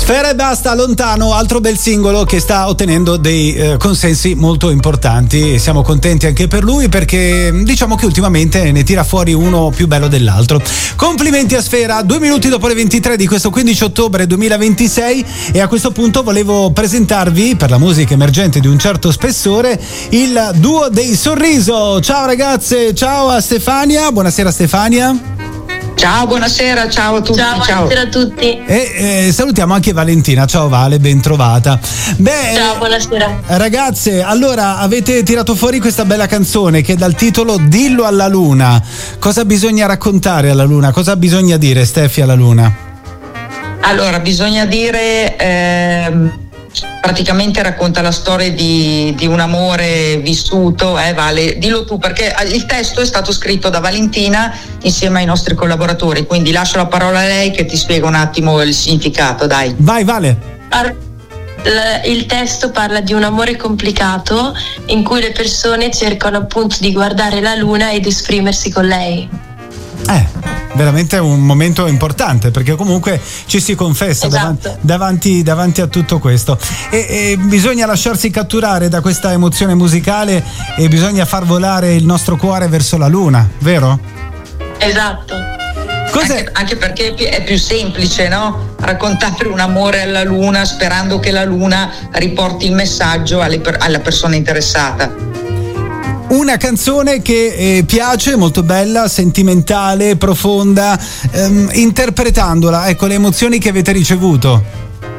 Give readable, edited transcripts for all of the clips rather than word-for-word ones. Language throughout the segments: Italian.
Sfera Ebbasta, Lontano, altro bel singolo che sta ottenendo dei consensi molto importanti e siamo contenti anche per lui, perché diciamo che ultimamente ne tira fuori uno più bello dell'altro. Complimenti a Sfera. 2 minuti dopo le 23 di questo 15 ottobre 2026 e a questo punto volevo presentarvi, per la musica emergente di un certo spessore, il duo dei Sorriso. Ciao ragazze, ciao a Stefania. Buonasera Stefania. Ciao, buonasera, ciao a tutti. Ciao, buonasera a tutti. E salutiamo anche Valentina. Ciao Vale, ben trovata. Ciao, buonasera. Ragazze, allora avete tirato fuori questa bella canzone che dal titolo Dillo alla Luna. Cosa bisogna raccontare alla Luna? Cosa bisogna dire, Stefi, alla Luna? Allora, bisogna dire... praticamente racconta la storia di un amore vissuto, Vale, dillo tu, perché il testo è stato scritto da Valentina insieme ai nostri collaboratori, quindi lascio la parola a lei che ti spiega un attimo il significato, dai. Vai Vale. Il testo parla di un amore complicato in cui le persone cercano appunto di guardare la luna ed esprimersi con lei. Veramente un momento importante, perché comunque ci si confessa, esatto, davanti a tutto questo e bisogna lasciarsi catturare da questa emozione musicale e bisogna far volare il nostro cuore verso la luna, vero? Esatto. Anche perché è più semplice, no? Raccontare un amore alla luna sperando che la luna riporti il messaggio alla persona interessata. Una canzone che piace, molto bella, sentimentale, profonda, interpretandola, ecco le emozioni che avete ricevuto.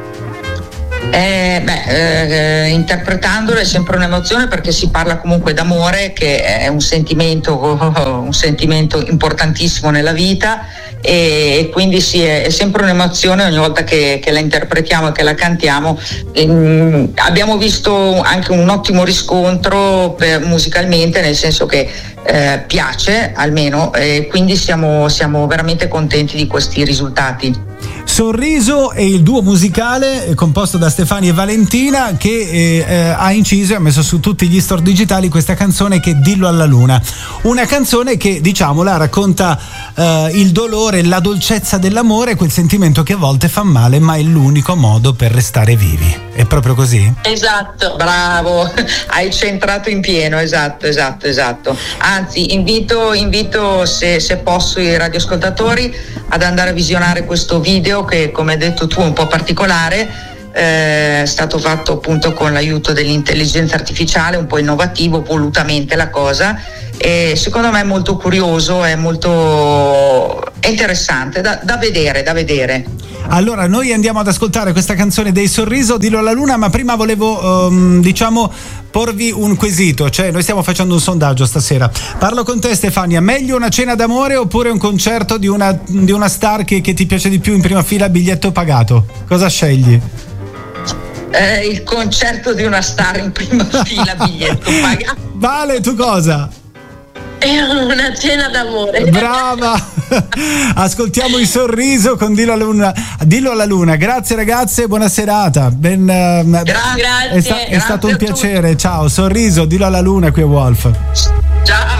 Interpretandola è sempre un'emozione, perché si parla comunque d'amore, che è un sentimento importantissimo nella vita, e quindi sì, è sempre un'emozione ogni volta che la interpretiamo e che la cantiamo. Abbiamo visto anche un ottimo riscontro musicalmente, nel senso che piace almeno, e quindi siamo veramente contenti di questi risultati. Sorriso è il duo musicale composto da Stefania e Valentina che ha inciso e ha messo su tutti gli store digitali questa canzone che è Dillo alla Luna, una canzone che, diciamola, racconta il dolore, la dolcezza dell'amore, quel sentimento che a volte fa male ma è l'unico modo per restare vivi. È proprio così? Esatto. Bravo, hai centrato in pieno, esatto. Anzi, invito se posso i radioascoltatori ad andare a visionare questo video che, come hai detto tu, è un po' particolare, è stato fatto appunto con l'aiuto dell'intelligenza artificiale, un po' innovativo volutamente la cosa, e secondo me è molto curioso, è interessante da vedere. Allora noi andiamo ad ascoltare questa canzone dei Sorriso, Dillo alla Luna, ma prima volevo porvi un quesito, cioè noi stiamo facendo un sondaggio stasera. Parlo con te Stefania, meglio una cena d'amore oppure un concerto di una star che ti piace di più in prima fila, biglietto pagato? Cosa scegli? Il concerto di una star in prima fila, biglietto pagato. Vale, tu cosa? Una cena d'amore. Brava. Ascoltiamo il Sorriso con Dillo alla Luna. Grazie ragazze, buona serata. Grazie. È stato un piacere. Ciao, Sorriso, Dillo alla Luna qui a Wolf. Ciao.